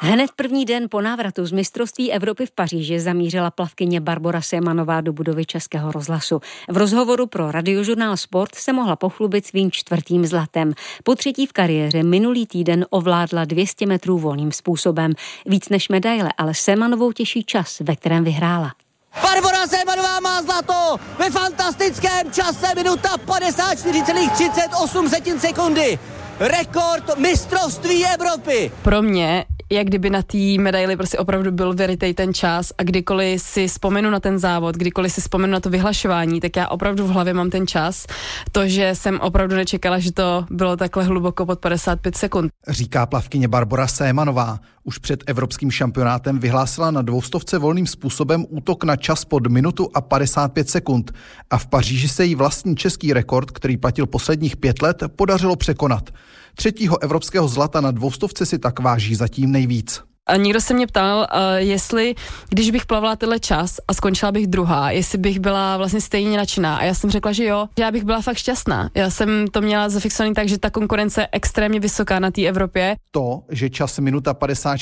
Hned první den po návratu z mistrovství Evropy v Paříži zamířila plavkyně Barbora Semanová do budovy Českého rozhlasu. V rozhovoru pro Radiožurnál Sport se mohla pochlubit svým 4. zlatem. Po 3. v kariéře minulý týden ovládla 200 metrů volným způsobem. Víc než medaile, ale Semanovou těší čas, ve kterém vyhrála. Barbora Semanová má zlato ve fantastickém čase, minuta 54,38 sekundy. Rekord mistrovství Evropy. Pro mě, jak kdyby na té medaili prostě opravdu byl veritej ten čas a kdykoliv si vzpomenu na ten závod, kdykoliv si vzpomenu na to vyhlašování, tak já opravdu v hlavě mám ten čas. To, že jsem opravdu nečekala, že to bylo takhle hluboko pod 55 sekund. Říká plavkyně Barbora Semanová. Už před evropským šampionátem vyhlásila na 200 volným způsobem útok na čas pod minutu a 55 sekund. A v Paříži se jí vlastní český rekord, který platil posledních 5 let, podařilo překonat. 3. evropského zlata na 200 si tak váží zatím nejvíc. A někdo se mě ptal, jestli, když bych plavila tenhle čas a skončila bych druhá, jestli bych byla vlastně stejně nadšená. A já jsem řekla, že jo, že já bych byla fakt šťastná. Já jsem to měla zafixovaný tak, že ta konkurence je extrémně vysoká na té Evropě. To, že čas minuta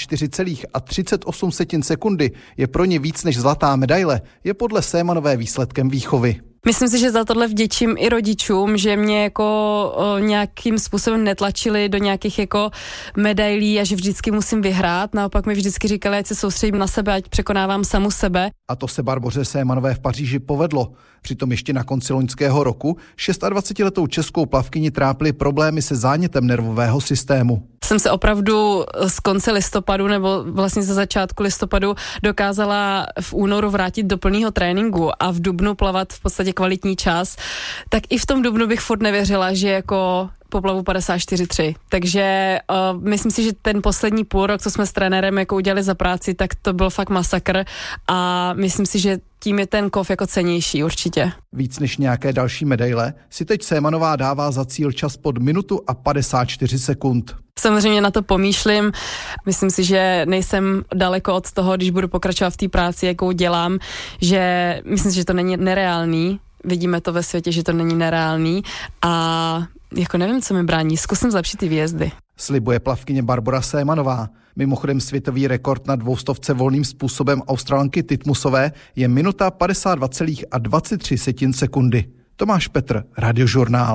54,38 sekundy je pro ně víc než zlatá medaile, je podle Semanové výsledkem výchovy. Myslím si, že za tohle vděčím i rodičům, že mě jako nějakým způsobem netlačili do nějakých jako medailí a že vždycky musím vyhrát. Naopak mi vždycky říkali, ať se soustředím na sebe, ať překonávám samu sebe. A to se Barboře Semanové v Paříži povedlo. Přitom ještě na konci loňského roku 26letou českou plavkyni trápily problémy se zánětem nervového systému. Jsem se opravdu z konce listopadu nebo vlastně ze začátku listopadu dokázala v únoru vrátit do plného tréninku a v dubnu plavat v podstatě kvalitní čas, tak i v tom dubnu bych furt nevěřila, že jako poplavu 54,3. Takže myslím si, že ten poslední půl rok, co jsme s trenérem jako udělali za práci, tak to byl fakt masakr a myslím si, že tím je ten kov jako cennější určitě. Víc než nějaké další medaile si teď Semanová dává za cíl čas pod minutu a 54 sekund. Samozřejmě na to pomýšlím. Myslím si, že nejsem daleko od toho, když budu pokračovat v té práci, jakou dělám, že myslím si, že to není nereálný. Vidíme to ve světě, že to není nereálný a jako nevím, co mi brání. Zkusím zlepšit ty výjezdy. Slibuje plavkyně Barbora Semanová. Mimochodem světový rekord na 200 volným způsobem Australanky Titmusové je minuta 52,23 sekundy. Tomáš Petr, Radiožurnál.